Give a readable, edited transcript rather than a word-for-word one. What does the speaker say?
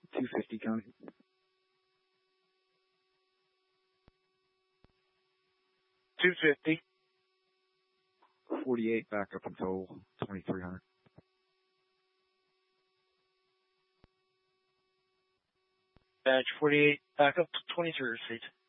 250 county. 250. 48 back up until 2300. Badge 48 back up to 23 feet.